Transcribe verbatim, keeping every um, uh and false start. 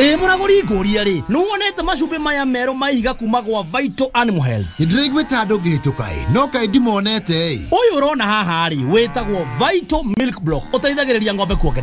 Eh muraguri ngoria ri nuwonete macumbi maya mero maihiga kuma gwa Vital Animal Health. Ndiraigweta andu ngihituka no kai ndimonete. Uyu urona haha ri wetagwo Vital Milk Block uteithagiriria ng'ombe kuongerera